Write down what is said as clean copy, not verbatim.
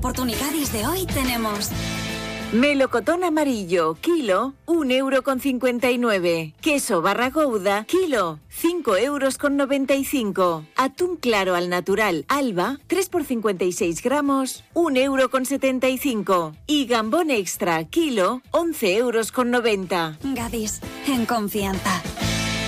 oportunidades de hoy tenemos... Melocotón amarillo, kilo, 1,59 €. Queso barra Gouda, kilo, 5,95 €. Atún claro al natural, Alba, 3 por 56 gramos, 1,75 €. Y gambón extra, kilo, 11,90 €. Gadis, en confianza.